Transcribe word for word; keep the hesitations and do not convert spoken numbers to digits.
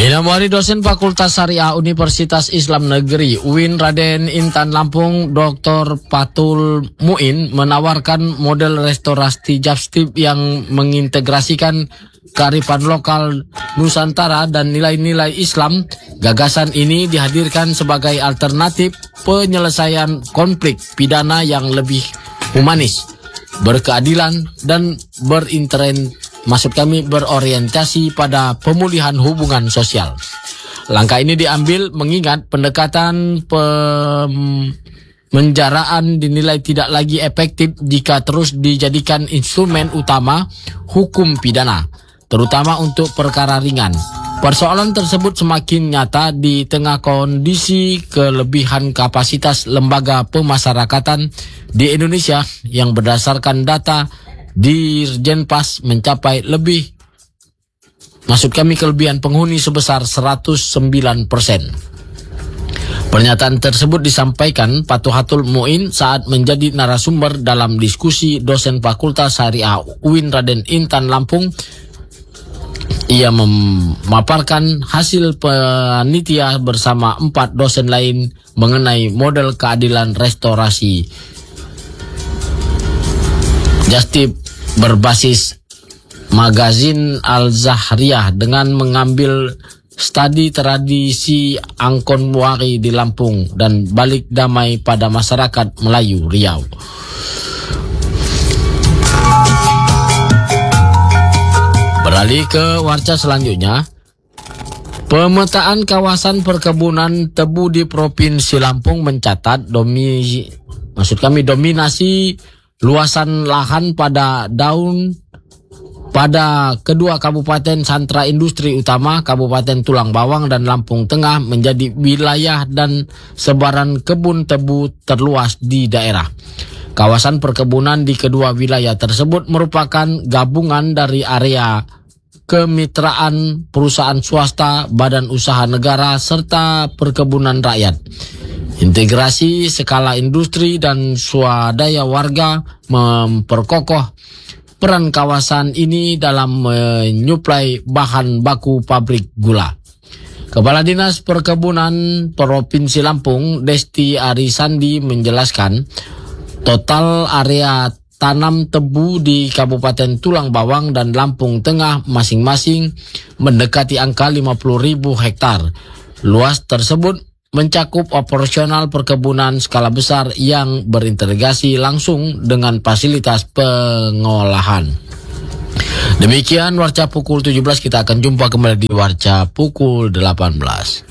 Minamwari dosen Fakultas Syariah Universitas Islam Negeri U I N Raden Intan Lampung, Doktor Fatul Muin menawarkan model restorasi Japstip yang mengintegrasikan kearifan lokal Nusantara dan nilai-nilai Islam. Gagasan ini dihadirkan sebagai alternatif penyelesaian konflik pidana yang lebih humanis, berkeadilan, dan berinteren maksud kami berorientasi pada pemulihan hubungan sosial. Langkah ini diambil mengingat pendekatan pemenjaraan dinilai tidak lagi efektif jika terus dijadikan instrumen utama hukum pidana, terutama untuk perkara ringan. Persoalan tersebut semakin nyata di tengah kondisi kelebihan kapasitas lembaga pemasyarakatan di Indonesia yang berdasarkan data Dirjenpas mencapai lebih, maksud kami kelebihan penghuni sebesar seratus sembilan persen. Pernyataan tersebut disampaikan Fatul Muin saat menjadi narasumber dalam diskusi dosen Fakultas Syariah U I N Raden Intan Lampung. Ia memaparkan hasil panitia bersama empat dosen lain mengenai model keadilan restorasi Japstip berbasis magazin Al-Zahriyah dengan mengambil studi tradisi Angkon Muari di Lampung dan balik damai pada masyarakat Melayu Riau. Beralih ke warca selanjutnya. Pemetaan kawasan perkebunan tebu di Provinsi Lampung mencatat domi, maksud kami dominasi luasan lahan pada daun pada kedua kabupaten sentra industri utama, Kabupaten Tulang Bawang dan Lampung Tengah, menjadi wilayah dan sebaran kebun tebu terluas di daerah. Kawasan perkebunan di kedua wilayah tersebut merupakan gabungan dari area kemitraan perusahaan swasta, badan usaha negara, serta perkebunan rakyat. Integrasi skala industri dan swadaya warga memperkokoh peran kawasan ini dalam menyuplai bahan baku pabrik gula. Kepala Dinas Perkebunan Provinsi Lampung, Desti Arisandi, menjelaskan total area tanam tebu di Kabupaten Tulang Bawang dan Lampung Tengah masing-masing mendekati angka lima puluh ribu hektar. Luas tersebut mencakup operasional perkebunan skala besar yang berintegrasi langsung dengan fasilitas pengolahan. Demikian warca pukul tujuh belas, kita akan jumpa kembali di warca pukul delapan belas.